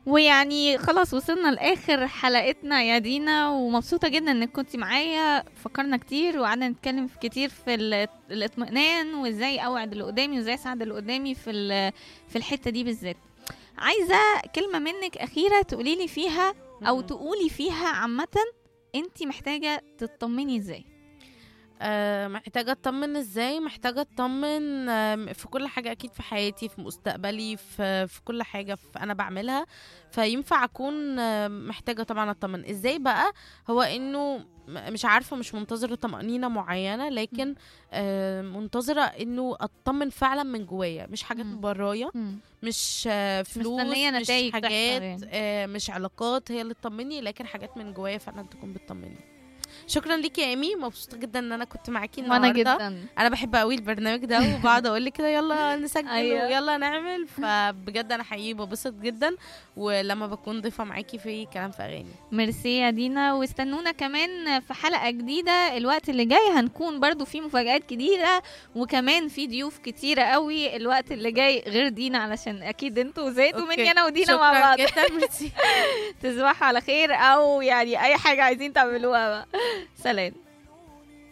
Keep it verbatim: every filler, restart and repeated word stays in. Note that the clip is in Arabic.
ويعني خلاص وصلنا لاخر حلقتنا يا دينا، ومبسوطه جدا انك كنتي معايا. فكرنا كتير وقعدنا نتكلم في كتير في ال- الاطمئنان، وازاي اوعد اللي قدامي، وازاي اساعد اللي قدامي في ال- في الحته دي بالذات. عايزه كلمه منك اخيره تقولي لي فيها، او مم. تقولي فيها عامه انتي محتاجه تطمني ازاي. آه، محتاجة اطمن ازاي؟ محتاجة اطمن آم، في كل حاجة اكيد، في حياتي، في مستقبلي، في في كل حاجة في انا بعملها. فينفع اكون آم، محتاجة طبعا اطمن ازاي بقى. هو انه م- مش عارفة، مش منتظرة طمأنينة معينة، لكن آه، منتظرة انه اطمن فعلا من جوايا، مش حاجات مم. من برايا، مم. مش آه، مش فلوس، مستنيه مش نتائج تحصل حاجات يعني. آه، مش علاقات هي اللي تطمني، لكن حاجات من جوايا فعلا تكون بتطمني. شكرا ليكي يا ايمي، مبسوطه جدا ان انا كنت معاكي وانا النهارده. جدا. انا بحب قوي البرنامج ده، وبقعد اقول لك كده يلا نسجل ايوه. ويلا نعمل، فبجد انا حقيقي ببسط جدا ولما بكون ضيفه معاكي في كلام في اغاني. ميرسي يا دينا، واستنونا كمان في حلقة جديدة. الوقت اللي جاي هنكون برضو في مفاجآت جديدة، وكمان في ضيوف كتيرة قوي الوقت اللي جاي غير دينا، علشان اكيد انتوا زهقتوا مني أوكي. انا ودينا مع شكرا بعض. جدا، ميرسي. تصبحوا على خير، او يعني اي حاجة عايزين تعملوها بقى. سلام.